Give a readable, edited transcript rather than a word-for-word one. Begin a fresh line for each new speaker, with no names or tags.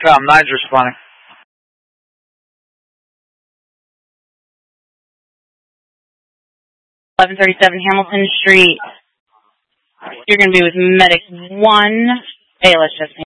9's responding.
1137 Hamilton Street. You're going to be with Medic 1, ALS just